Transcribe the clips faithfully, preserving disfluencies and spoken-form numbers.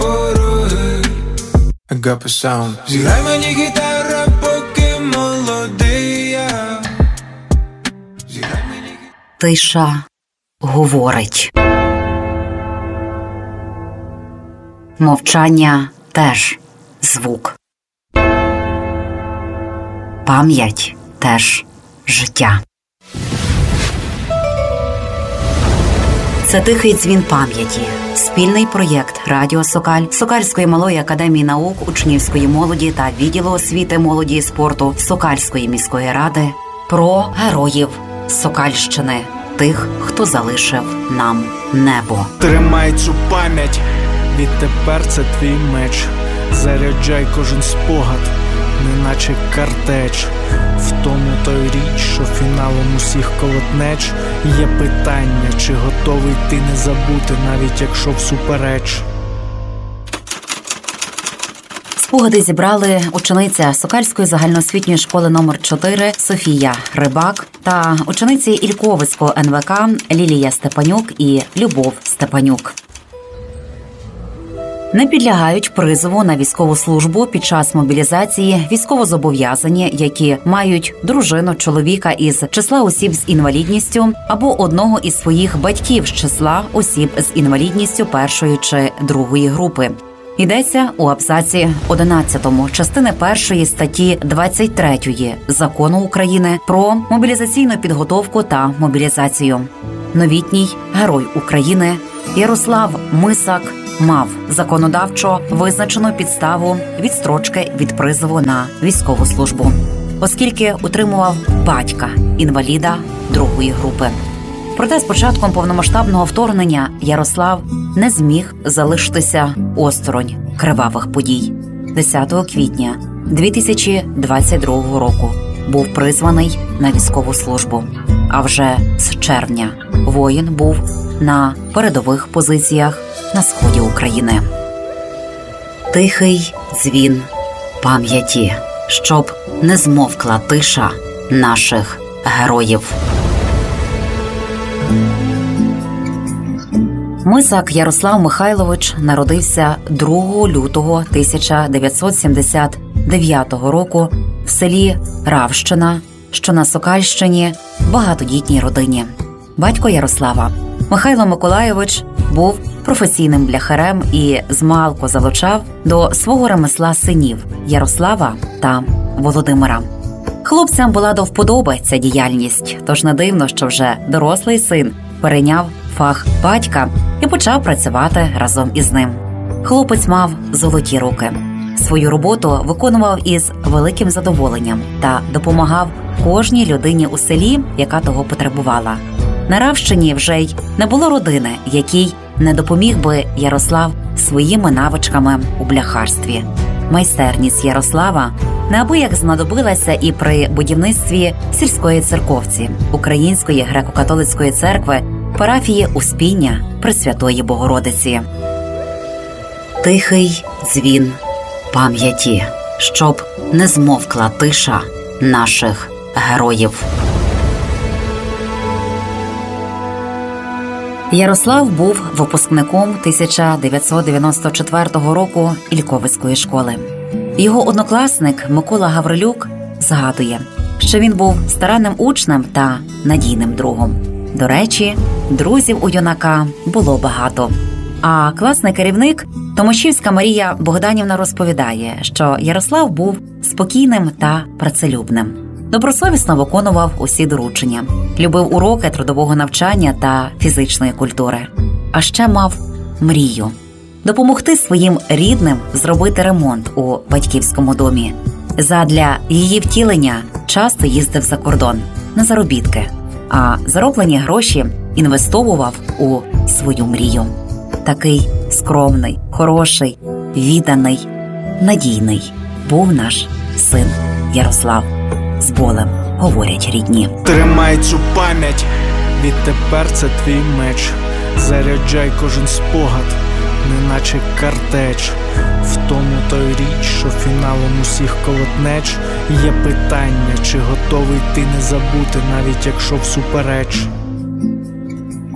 пороги. Агапа Саунд. Зіграй мені гітара, поки молодий я. Зіграй мені гітара. Тиша говорить. Мовчання теж звук. Пам'ять теж життя. Це тихий дзвін пам'яті. Спільний проєкт Радіо Сокаль, Сокальської малої академії наук, учнівської молоді та відділу освіти, молоді і спорту Сокальської міської ради про героїв Сокальщини, тих, хто залишив нам небо. Тримай цю пам'ять, відтепер це твій меч. Заряджай кожен спогад, неначе картеч. В тому той річ, що фіналом усіх колотнеч. Є питання, чи готовий ти не забути, навіть якщо всупереч. Спогади зібрали учениця Сокальської загальноосвітньої школи номер чотири Софія Рибак та учениці Ільковицького ен ве ка Лілія Степанюк і Любов Степанюк. Не підлягають призову на військову службу під час мобілізації військовозобов'язані, які мають дружину, чоловіка із числа осіб з інвалідністю або одного із своїх батьків з числа осіб з інвалідністю першої чи другої групи. Йдеться у абзаці одинадцятому частини першої статті двадцять третьої Закону України про мобілізаційну підготовку та мобілізацію. Новітній герой України Ярослав Мисак мав законодавчо визначену підставу відстрочки від призову на військову службу, оскільки утримував батька інваліда другої групи. Проте з початком повномасштабного вторгнення Ярослав не зміг залишитися осторонь кривавих подій. десятого квітня дві тисячі двадцять другого року був призваний на військову службу. А вже з червня воїн був на передових позиціях на сході України. Тихий дзвін пам'яті, щоб не змовкла тиша наших героїв. Мисак Ярослав Михайлович народився другого лютого тисяча дев'ятсот сімдесят дев'ятого року в селі Равщина, що на Сокальщині, багатодітній родині. Батько Ярослава, Михайло Миколайович, був професійним бляхарем і змалку залучав до свого ремесла синів Ярослава та Володимира. Хлопцям була до вподоби ця діяльність, тож не дивно, що вже дорослий син перейняв фах батька і почав працювати разом із ним. Хлопець мав золоті руки. Свою роботу виконував із великим задоволенням та допомагав кожній людині у селі, яка того потребувала. На Равщині вже й не було родини, якій не допоміг би Ярослав своїми навичками у бляхарстві. Майстерність Ярослава неабияк знадобилася і при будівництві сільської церковці Української греко-католицької церкви парафії Успіння Пресвятої Богородиці. Тихий дзвін пам'яті, щоб не змовкла тиша наших героїв. Ярослав був випускником тисяча дев'ятсот дев'яносто четвертого року Ільковицької школи. Його однокласник Микола Гаврилюк згадує, що він був старанним учнем та надійним другом. До речі, друзів у юнака було багато. А класний керівник Томашівська Марія Богданівна розповідає, що Ярослав був спокійним та працелюбним. Добросовісно виконував усі доручення, любив уроки трудового навчання та фізичної культури. А ще мав мрію – допомогти своїм рідним зробити ремонт у батьківському домі. Задля її втілення часто їздив за кордон на заробітки, а зароблені гроші інвестовував у свою мрію. Такий скромний, хороший, відданий, надійний був наш син Ярослав. З болем говорять рідні. Тримай цю пам'ять, відтепер це твій меч. Заряджай кожен спогад, неначе картеч. В тому той річ, що фіналом усіх колотнеч. Є питання, чи готовий ти не забути, навіть якщо всупереч.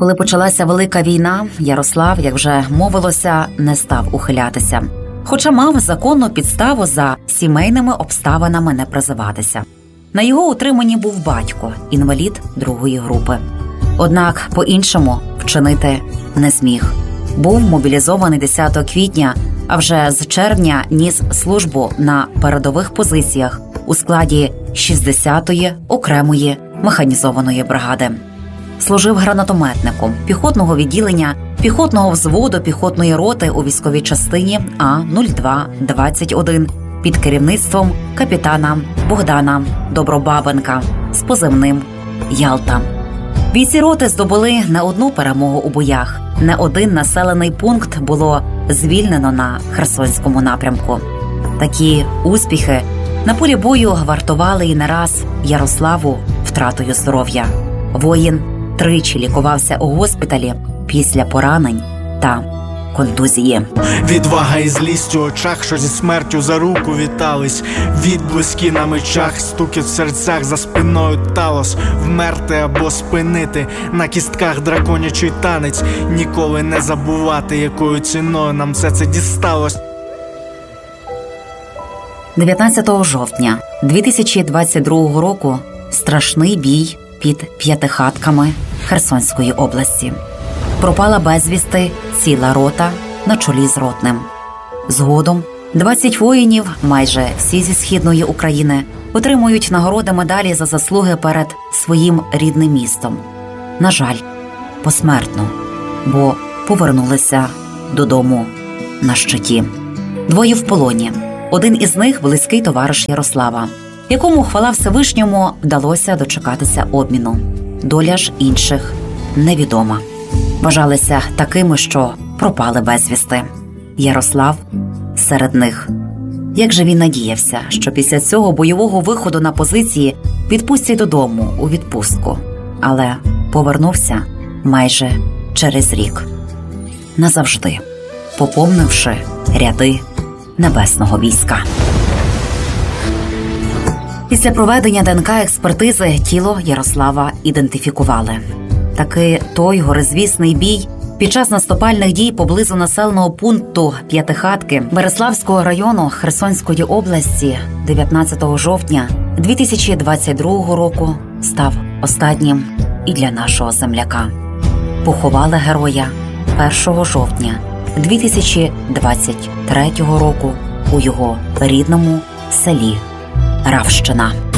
Коли почалася Велика війна, Ярослав, як вже мовилося, не став ухилятися. Хоча мав законну підставу за сімейними обставинами не призиватися. На його утриманні був батько, інвалід другої групи. Однак по-іншому вчинити не зміг. Був мобілізований десятого квітня, а вже з червня ніс службу на передових позиціях у складі шістдесятої окремої механізованої бригади. Служив гранатометником піхотного відділення піхотного взводу піхотної роти у військовій частині А нуль два двадцять один під керівництвом капітана Богдана Добробабенка з позивним «Ялта». Бійці роти здобули не одну перемогу у боях. Не один населений пункт було звільнено на Херсонському напрямку. Такі успіхи на полі бою вартували і не раз Ярославу втратою здоров'я. Воїн тричі лікувався у госпіталі після поранень та контузії. Відвага і злість у очах, що зі смертю за руку вітались. Відблиски на мечах, стукіт в серцях, за спиною талос. Вмерти або спинити, на кістках драконячий танець. Ніколи не забувати, якою ціною нам все це дісталось. дев'ятнадцятого жовтня дві тисячі двадцять другого року страшний бій під П'ятихатками Херсонської області. Пропала безвісти ціла рота на чолі з ротним. Згодом двадцять воїнів, майже всі зі Східної України, отримують нагороди медалі за заслуги перед своїм рідним містом. На жаль, посмертно, бо повернулися додому на щиті. Двоє в полоні. Один із них – близький товариш Ярослава, якому, хвала Всевишньому, вдалося дочекатися обміну. Доля ж інших невідома. Вважалися такими, що пропали безвісти. Ярослав серед них. Як же він надіявся, що після цього бойового виходу на позиції відпустять додому у відпустку. Але повернувся майже через рік. Назавжди, поповнивши ряди Небесного війська. Після проведення ДНК-експертизи тіло Ярослава ідентифікували. Таки той горизвісний бій під час наступальних дій поблизу населеного пункту П'ятихатки Береславського району Херсонської області дев'ятнадцятого жовтня дві тисячі двадцять другого року став останнім і для нашого земляка. Поховали героя першого жовтня дві тисячі двадцять третього року у його рідному селі Равщина.